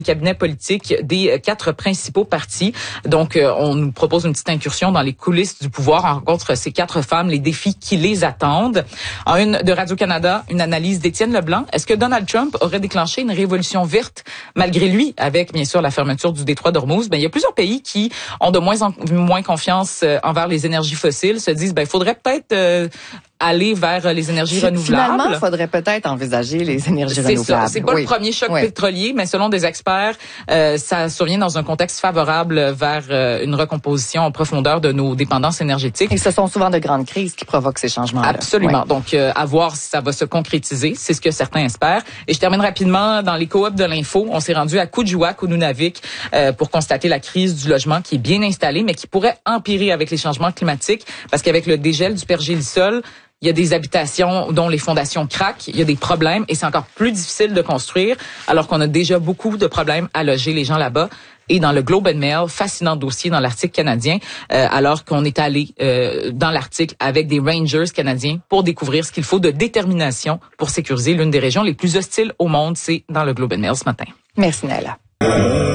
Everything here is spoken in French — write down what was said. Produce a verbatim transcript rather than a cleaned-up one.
cabinet politique des quatre principaux partis. Donc, euh, on nous propose une petite incursion dans les coulisses du pouvoir. On rencontre ces quatre femmes, les défis qui les attendent. En une de Radio-Canada, une analyse d'Étienne Leblanc. Est-ce que Donald Trump aurait déclenché une révolution verte malgré lui, avec bien sûr la fermeture du détroit d'Ormuz? Ben, il y a plusieurs pays qui ont de moins en moins confiance envers les énergies fossiles, se disent, ben, il faudrait peut-être euh, aller vers les énergies renouvelables. Finalement, il faudrait peut-être envisager les énergies c'est renouvelables. C'est pas oui. le premier choc oui. pétrolier, mais selon des experts, euh, ça survient dans un contexte favorable vers euh, une recomposition en profondeur de nos dépendances énergétiques. Et ce sont souvent de grandes crises qui provoquent ces changements-là. Absolument. Oui. Donc, euh, à voir si ça va se concrétiser. C'est ce que certains espèrent. Et je termine rapidement dans les coops de l'info. On s'est rendu à Kuujjuaq, au Nunavik, euh, pour constater la crise du logement qui est bien installée, mais qui pourrait empirer avec les changements climatiques, parce qu'avec le dégel du pergélisol, il y a des habitations dont les fondations craquent, il y a des problèmes et c'est encore plus difficile de construire alors qu'on a déjà beaucoup de problèmes à loger les gens là-bas. Et dans le Globe and Mail, fascinant dossier dans l'Arctique canadien, euh, alors qu'on est allé euh, dans l'Arctique avec des Rangers canadiens pour découvrir ce qu'il faut de détermination pour sécuriser l'une des régions les plus hostiles au monde. C'est dans le Globe and Mail ce matin. Merci Naila.